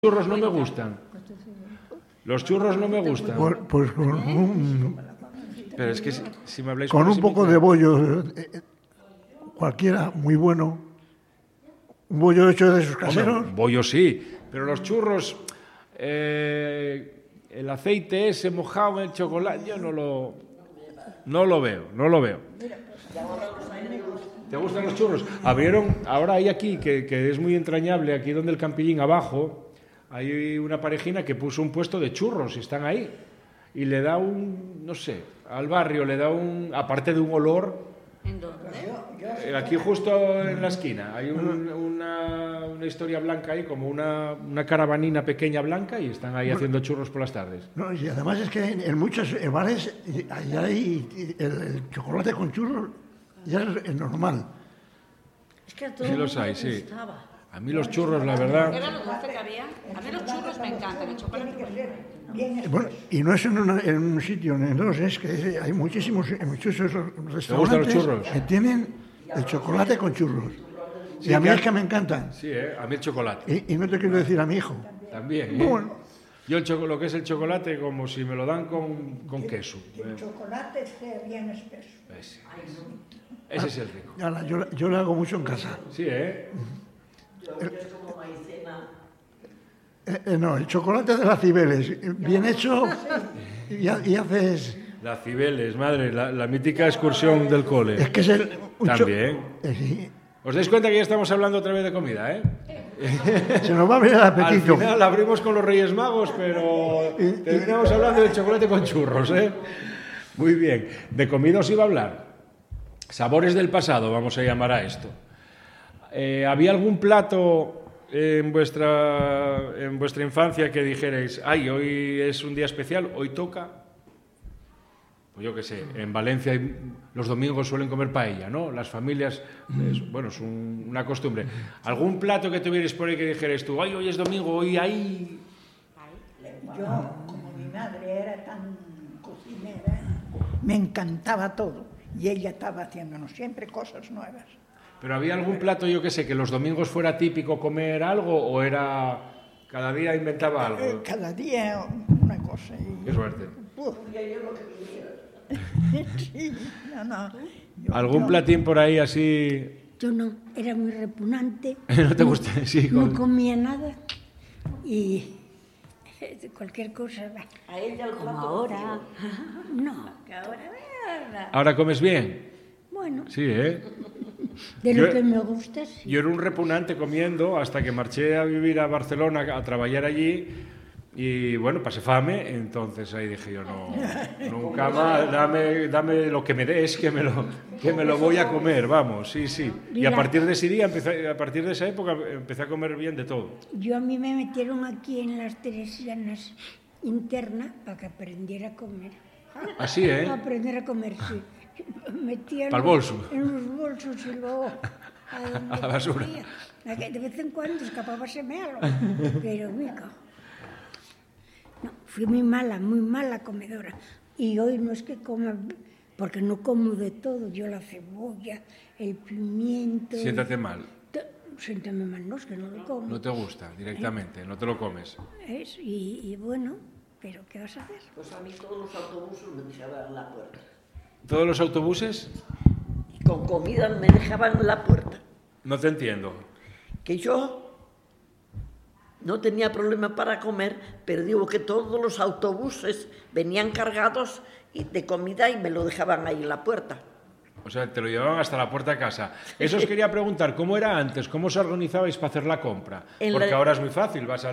churros no me gustan. Los churros no me gustan. Pues con un... Pero es que si me habláis con un poco de bollo, cualquiera, muy bueno. Un bollo hecho de esos caseros. Hombre, bollo sí, pero los churros, el aceite ese mojado en el chocolate, yo no lo veo. ¿Te gustan los churros? Abrieron, ahora hay aquí, que es muy entrañable, aquí donde el Campillín abajo, hay una parejina que puso un puesto de churros y están ahí. Y le da no sé, al barrio le da aparte de un olor. ¿En dónde? Aquí justo en la esquina hay una historia blanca ahí, como una caravanina pequeña blanca, y están ahí haciendo churros por las tardes. No, y además es que en muchos bares allá hay el chocolate con churros, ya es normal. Es que a todo Sí los hay, me sí. gustaba. A mí los churros, la verdad... Era lo dulce que había. A mí los churros me encantan, el chocolate no. Bueno, y no es en un sitio, en dos, es que hay muchísimos restaurantes gustan los churros? que tienen el chocolate con churros. Y a mí es que me encantan. Sí, a mí el chocolate. Y no te quiero decir a mi hijo. También, Bueno. Yo lo que es el chocolate, como si me lo dan con queso. El chocolate sea bien espeso. Ese es el rico. Ahora, yo lo hago mucho en casa. Sí, No, el chocolate de las Cibeles, bien hecho, y haces... Las Cibeles, madre, la mítica excursión del cole. Es que es También. Sí. ¿Os dais cuenta que ya estamos hablando otra vez de comida, Se nos va a ver el apetito. Al final abrimos con los Reyes Magos, pero terminamos hablando del chocolate con churros, Muy bien. De comida os iba a hablar. Sabores del pasado, vamos a llamar a esto. ¿Había algún plato en vuestra infancia que dijerais, ay, hoy es un día especial, hoy toca? Pues yo qué sé, en Valencia los domingos suelen comer paella, ¿no? Las familias, es una costumbre. ¿Algún plato que tuvierais por ahí que dijerais tú, ay, hoy es domingo, hoy hay...? Yo, como mi madre era tan cocinera, me encantaba todo. Y ella estaba haciéndonos siempre cosas nuevas. ¿Pero había algún plato, yo qué sé, que los domingos fuera típico comer algo o era cada día inventaba algo? Cada día una cosa. Qué suerte. Sí, no. ¿Algún platín por ahí así? Yo no, era muy repugnante. ¿No te gusta? Sí, No comía nada y cualquier cosa. A ella el Como plato ahora. No. que ahora... ¿Ahora comes bien? Bueno, Sí, de lo que me gusta, sí. Yo era un repugnante comiendo hasta que marché a vivir a Barcelona a trabajar allí y, bueno, pasé fame, entonces ahí dije yo, no, nunca más, dame lo que me des, que me lo voy a comer, vamos, sí. Y a partir de ese día, a partir de esa época, empecé a comer bien de todo. Yo a mí me metieron aquí en las Teresianas interna para que aprendiera a comer. Así, Aprender a comer, sí. Metía Pa'l bolso. En los bolsos y luego A la basura. De vez en cuando escapábaseme algo, pero mica. No, fui muy mala comedora. Y hoy no es que coma, porque no como de todo. Yo la cebolla, el pimiento... Siéntate mal. Siéntame mal, no, es que no lo como. No te gusta directamente, no te lo comes. Y bueno, pero ¿qué vas a hacer? Pues a mí todos los autobuses me dejaban en la puerta. ¿Todos los autobuses? Y con comida me dejaban en la puerta. No te entiendo. Que yo no tenía problema para comer, pero digo que todos los autobuses venían cargados de comida y me lo dejaban ahí en la puerta. O sea, te lo llevaban hasta la puerta de casa. Eso os quería preguntar, ¿cómo era antes? ¿Cómo os organizabais para hacer la compra? Porque ahora es muy fácil, vas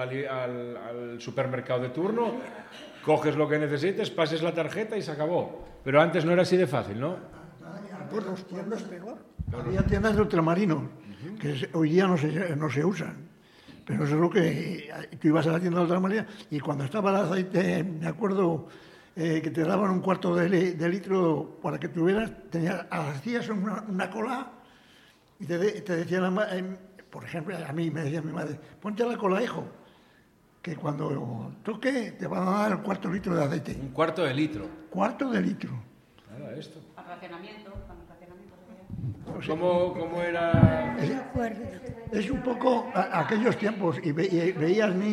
al supermercado de turno, coges lo que necesites, pases la tarjeta y se acabó. Pero antes no era así de fácil, ¿no? Por los pueblos peor. Había tiendas de ultramarinos, que hoy día no se usan. Pero eso es lo que... Tú ibas a la tienda de ultramarinos y cuando estaba el aceite, me acuerdo... que te daban un cuarto de litro para que tuvieras, hacías una cola y te decía por ejemplo, a mí me decía mi madre, ponte la cola, hijo, que cuando toque te van a dar el cuarto de litro de aceite. Un cuarto de litro. Cuarto de litro. Nada, esto. Al racionamiento, cuando el racionamiento se vaya. ¿Cómo era? No me acuerdo. Es un poco aquellos tiempos y veías